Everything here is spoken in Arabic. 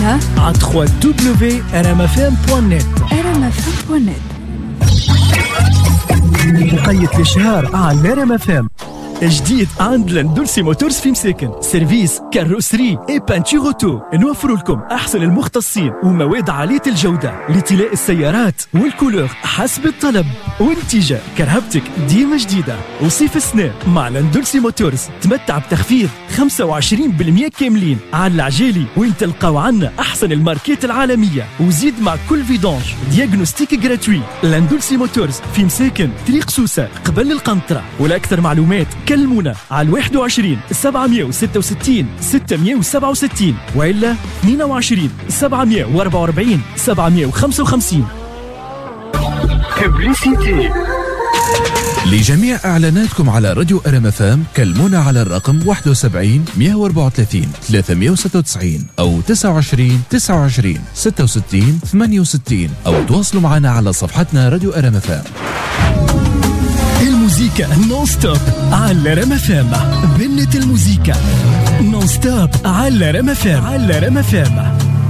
على www.rmfm.net. مقيد الشهر على RMFM. جديد عند لاندولسي موتورز في مساكن، سيرفيس كاروسري اي بانتور اوتو. نوفر لكم احسن المختصين ومواد عاليه الجوده لطلاء السيارات والكولور حسب الطلب، ونتيجه كرهبتك ديما جديده. وصيف السنه مع لاندولسي موتورز تمتع بتخفيض 25% كاملين على العجالي، وين تلقاو عنا احسن الماركات العالميه، وزيد مع كل فيدونج دياغنوستيك جراتوي. لاندولسي موتورز في مساكن طريق سوسه قبل القنطره. ولاكثر معلومات كلمونا على 21 766 667 وإلا 22 744 755. ببليسيتي. لجميع إعلاناتكم على راديو RMFM كلمونا على الرقم 71 134 396 أو 29 29 66 68 أو تواصلوا معنا على صفحتنا راديو RMFM. الموسيقى نون ستوب على RMFM. بنت الموسيقى نون ستوب على RMFM.